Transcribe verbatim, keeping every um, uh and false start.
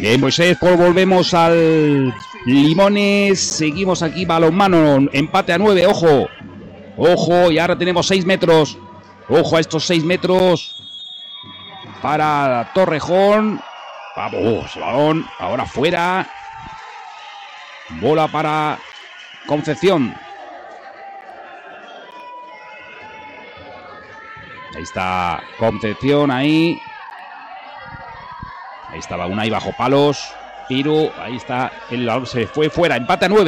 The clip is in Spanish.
Bien, Moisés, pues volvemos al Limones. Seguimos aquí, balonmano, empate a nueve, ojo. Ojo, y ahora tenemos seis metros. Ojo a estos seis metros para Torrejón. Vamos, balón, ahora fuera. Bola para Concepción. Ahí está Concepción, ahí. Ahí estaba una y bajo palos. Tiro, ahí está, el, se fue fuera, empate a nueve.